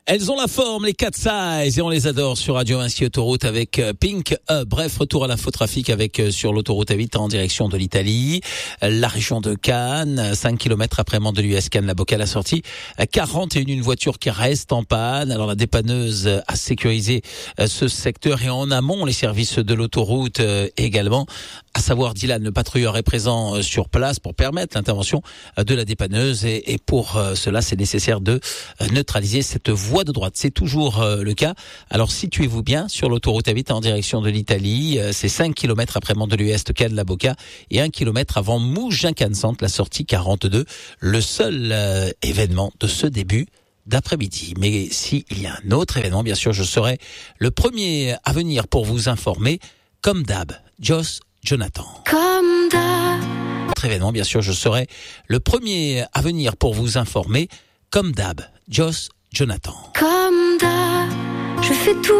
Elles ont la forme, les 4 size, et on les adore sur Radio 1 Autoroute avec Pink. Bref, retour à l'infotrafic avec sur l'autoroute A8 en direction de l'Italie. La région de Cannes, 5 km après Mandelieu Cannes, la Bocale a sorti 41 une voiture qui reste en panne. Alors la dépanneuse a sécurisé ce secteur et en amont les services de l'autoroute également. À savoir, Dylan, le patrouilleur est présent sur place pour permettre l'intervention de la dépanneuse et pour cela, c'est nécessaire de neutraliser cette voie de droite. C'est toujours le cas. Alors, situez-vous bien sur l'autoroute A8 en direction de l'Italie. C'est 5 km après Mandelieu Cannes, la Bocca et 1 km avant Mougins-Cannes-Centre, la sortie 42. Le seul événement de ce début d'après-midi. Mais s'il y a un autre événement, bien sûr, je serai le premier à venir pour vous informer. Comme d'hab, Joss Jonathan. Comme d'hab. Autre événement, bien sûr, je serai le premier à venir pour vous informer. Comme d'hab, Joss Jonathan. Comme d'hab, je fais tout